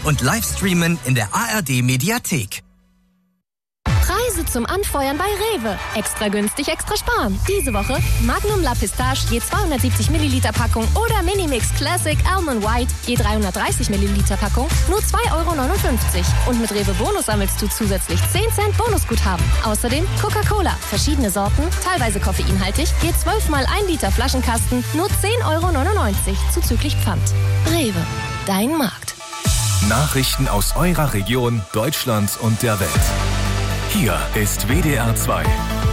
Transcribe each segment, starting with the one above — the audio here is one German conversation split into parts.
und Livestreamen in der ARD-Mediathek. Preise zum Anfeuern bei Rewe. Extra günstig, extra sparen. Diese Woche Magnum La Pistache je 270 Milliliter Packung oder Minimix Classic Almond White je 330 Milliliter Packung nur 2,59 €. Und mit Rewe Bonus sammelst du zusätzlich 10 Cent Bonusguthaben. Außerdem Coca-Cola, verschiedene Sorten, teilweise koffeinhaltig, je 12 mal 1 Liter Flaschenkasten nur 10,99 € zuzüglich Pfand. Rewe, dein Markt. Nachrichten aus eurer Region, Deutschland und der Welt. Hier ist WDR 2.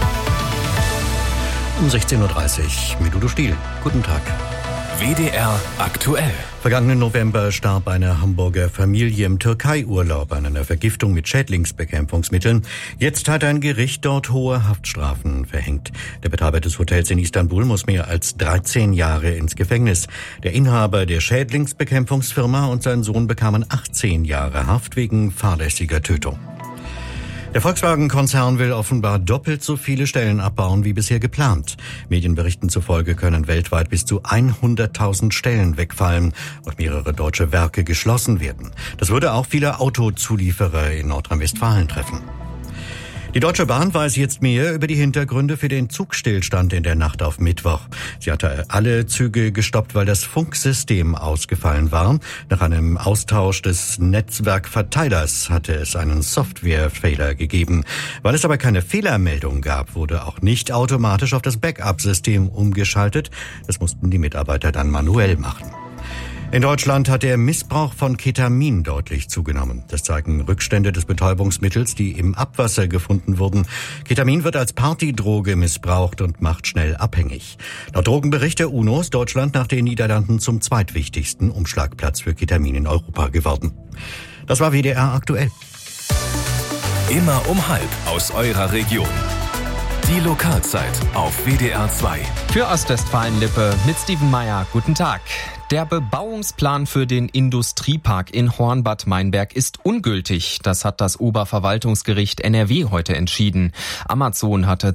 Um 16:30 Uhr mit Udo Stiel. Guten Tag. WDR aktuell. Vergangenen November starb eine Hamburger Familie im Türkei-Urlaub an einer Vergiftung mit Schädlingsbekämpfungsmitteln. Jetzt hat ein Gericht dort hohe Haftstrafen verhängt. Der Betreiber des Hotels in Istanbul muss mehr als 13 Jahre ins Gefängnis. Der Inhaber der Schädlingsbekämpfungsfirma und sein Sohn bekamen 18 Jahre Haft wegen fahrlässiger Tötung. Der Volkswagen-Konzern will offenbar doppelt so viele Stellen abbauen wie bisher geplant. Medienberichten zufolge können weltweit bis zu 100.000 Stellen wegfallen und mehrere deutsche Werke geschlossen werden. Das würde auch viele Autozulieferer in Nordrhein-Westfalen treffen. Die Deutsche Bahn weiß jetzt mehr über die Hintergründe für den Zugstillstand in der Nacht auf Mittwoch. Sie hatte alle Züge gestoppt, weil das Funksystem ausgefallen war. Nach einem Austausch des Netzwerkverteilers hatte es einen Softwarefehler gegeben. Weil es aber keine Fehlermeldung gab, wurde auch nicht automatisch auf das Backup-System umgeschaltet. Das mussten die Mitarbeiter dann manuell machen. In Deutschland hat der Missbrauch von Ketamin deutlich zugenommen. Das zeigen Rückstände des Betäubungsmittels, die im Abwasser gefunden wurden. Ketamin wird als Partydroge missbraucht und macht schnell abhängig. Laut Drogenbericht der UNO ist Deutschland nach den Niederlanden zum zweitwichtigsten Umschlagplatz für Ketamin in Europa geworden. Das war WDR aktuell. Immer um 12:30 aus eurer Region. Die Lokalzeit auf WDR 2. Für Ostwestfalen-Lippe mit Steven Meyer. Guten Tag. Der Bebauungsplan für den Industriepark in Hornbad Meinberg ist ungültig. Das hat das Oberverwaltungsgericht NRW heute entschieden. Amazon hatte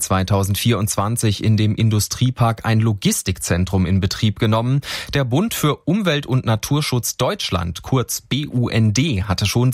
2024 in dem Industriepark ein Logistikzentrum in Betrieb genommen. Der Bund für Umwelt- und Naturschutz Deutschland, kurz BUND, hatte schon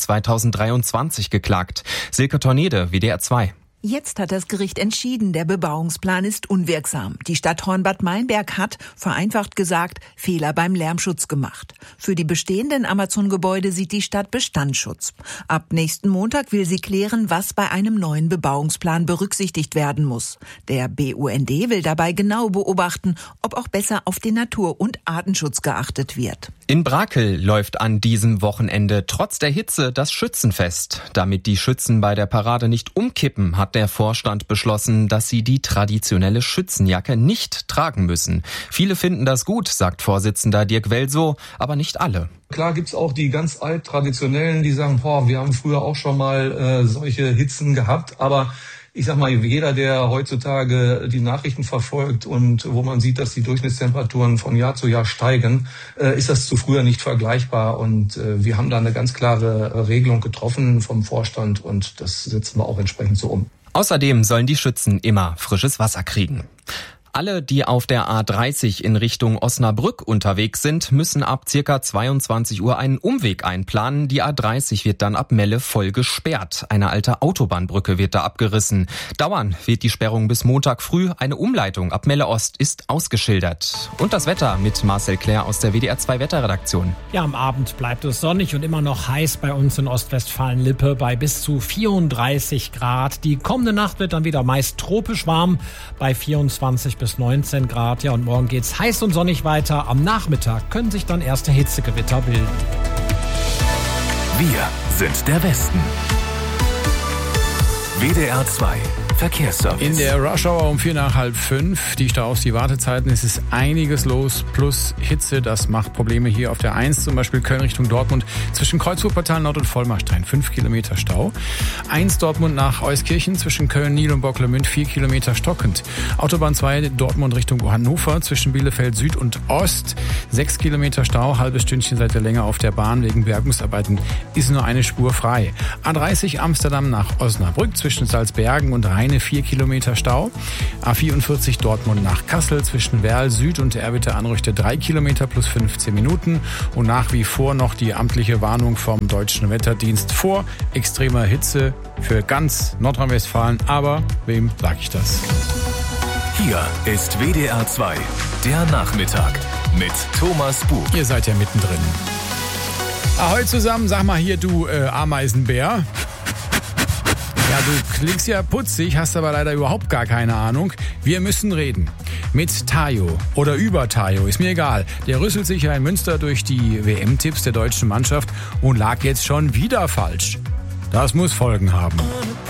2023 geklagt. Silke Tornede, WDR 2. Jetzt hat das Gericht entschieden, der Bebauungsplan ist unwirksam. Die Stadt Hornbad Meinberg hat, vereinfacht gesagt, Fehler beim Lärmschutz gemacht. Für die bestehenden Amazon-Gebäude sieht die Stadt Bestandsschutz. Ab nächsten Montag will sie klären, was bei einem neuen Bebauungsplan berücksichtigt werden muss. Der BUND will dabei genau beobachten, ob auch besser auf den Natur- und Artenschutz geachtet wird. In Brakel läuft an diesem Wochenende trotz der Hitze das Schützenfest. Damit die Schützen bei der Parade nicht umkippen, hat der Vorstand beschlossen, dass sie die traditionelle Schützenjacke nicht tragen müssen. Viele finden das gut, sagt Vorsitzender Dirk Welsow, aber nicht alle. Klar gibt's auch die ganz alt-traditionellen, die sagen, wir haben früher auch schon mal solche Hitzen gehabt, aber ich sag mal, jeder, der heutzutage die Nachrichten verfolgt und wo man sieht, dass die Durchschnittstemperaturen von Jahr zu Jahr steigen, ist das zu früher nicht vergleichbar. Und wir haben da eine ganz klare Regelung getroffen vom Vorstand und das setzen wir auch entsprechend so um. Außerdem sollen die Schützen immer frisches Wasser kriegen. Alle, die auf der A30 in Richtung Osnabrück unterwegs sind, müssen ab ca. 22 Uhr einen Umweg einplanen. Die A30 wird dann ab Melle voll gesperrt. Eine alte Autobahnbrücke wird da abgerissen. Dauern wird die Sperrung bis Montag früh. Eine Umleitung ab Melle Ost ist ausgeschildert. Und das Wetter mit Marcel Claire aus der WDR 2 Wetterredaktion. Ja, am Abend bleibt es sonnig und immer noch heiß bei uns in Ostwestfalen-Lippe bei bis zu 34 Grad. Die kommende Nacht wird dann wieder meist tropisch warm bei 24 bis 19 Grad. Ja, und morgen geht's heiß und sonnig weiter. Am Nachmittag können sich dann erste Hitzegewitter bilden. Wir sind der Westen. WDR 2 Verkehrsservice. In der Rush-Hour um 4:45, die Staus, die Wartezeiten, es ist einiges los, plus Hitze, das macht Probleme hier auf der 1, zum Beispiel Köln Richtung Dortmund, zwischen Kreuzwurportal Nord und Vollmarstein, 5 Kilometer Stau. 1 Dortmund nach Euskirchen, zwischen Köln, Niel und Bocklemünd, 4 Kilometer stockend. Autobahn 2 Dortmund Richtung Hannover, zwischen Bielefeld Süd und Ost, 6 Kilometer Stau, halbes Stündchen seid ihr länger auf der Bahn, wegen Bergungsarbeiten ist nur eine Spur frei. A30 Amsterdam nach Osnabrück, zwischen Salzbergen und Rhein Rheine 4 Kilometer Stau. A44 Dortmund nach Kassel zwischen Werl Süd und Erwitte Anrüchte 3 Kilometer plus 15 Minuten. Und nach wie vor noch die amtliche Warnung vom Deutschen Wetterdienst vor extremer Hitze für ganz Nordrhein-Westfalen. Aber wem sage ich das? Hier ist WDR 2, der Nachmittag mit Thomas Buch. Ihr seid ja mittendrin. Ahoi zusammen, sag mal hier, du Ameisenbär. Ja, du klingst ja putzig, hast aber leider überhaupt gar keine Ahnung. Wir müssen reden. Mit Tayo oder über Tayo, ist mir egal. Der rüsselt sich ja in Münster durch die WM-Tipps der deutschen Mannschaft und lag jetzt schon wieder falsch. Das muss Folgen haben.